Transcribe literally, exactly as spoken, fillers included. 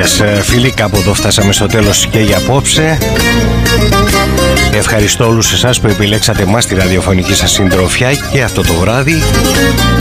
Ηλίας φίλοι, κάπου εδώ φτάσαμε στο τέλος και για απόψε. Ευχαριστώ όλους εσάς που επιλέξατε εμάς τη ραδιοφωνική σας συντροφιά και αυτό το βράδυ.